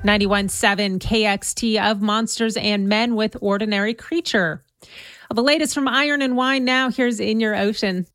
91.7 KXT of Monsters and Men with Ordinary Creature. Well, the latest from Iron and Wine now. Here's In Your Ocean.